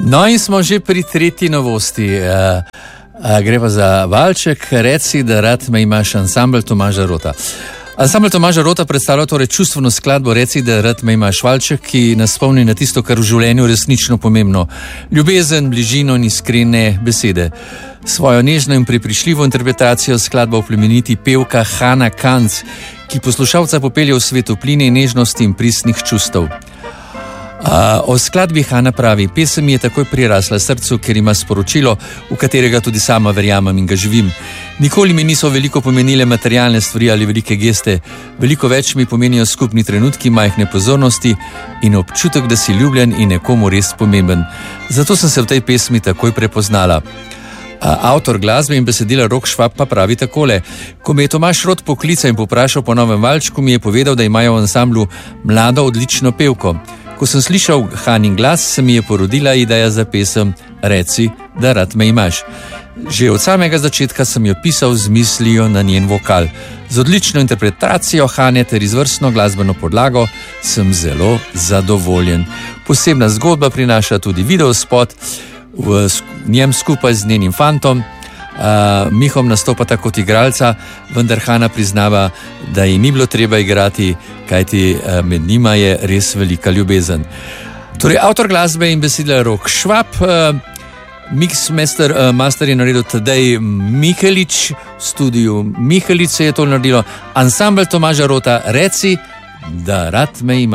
No in smo že pri tretji novosti. Gre pa za valček, reci, da rad me imaš, ansambel Tomaža Rota. Ansambel Tomaža Rota predstavlja torej čustveno skladbo Reci, da rad me imaš, valček, ki nas spomni na tisto, kar v življenju resnično pomembno. Ljubezen, bližino in iskrene besede. Svojo nežno in prepričljivo interpretacijo skladba oplemeniti pevka Hana Kanc, ki poslušalca popelje v svet topline, nežnosti in pristnih čustev. O skladbi Hana pravi: pesem mi je takoj prirasla srcu, ker ima sporočilo, v katerega tudi sama verjamem in ga živim. Nikoli mi niso veliko pomenile materialne stvari ali velike geste, veliko več mi pomenijo skupni trenutki, majhne pozornosti in občutek, da si ljubljen in nekomu res pomemben. Zato sem se v tej pesmi takoj prepoznala. Avtor glasbe in besedila Rok Švab pa pravi takole: ko me je Tomaž Rot poklical in poprašal po novem valčku, mi je povedal, da imajo v ansamblu mlado odlično pevko. Ko sem slišal Hanin glas, se mi je porodila ideja za pesem Reci, da rad me imaš. Že od samega začetka sem jo pisal z mislijo na njen vokal. Z odlično interpretacijo Hane ter izvrstno glasbeno podlago sem zelo zadovoljen. Posebna zgodba prinaša tudi videospot, v njem skupaj z njenim fantom Mihom nastopata kot igralca, vendar Hana priznava, da ji ni bilo treba igrati, kajti med njima je res velika ljubezen. Torej, avtor glasbe in besedila Rok Švab, master je naredil Tadej Mihelič, v studiu Mihelič se je to naredilo, ansambel Tomaža Rota, Reci, da rad me imaš.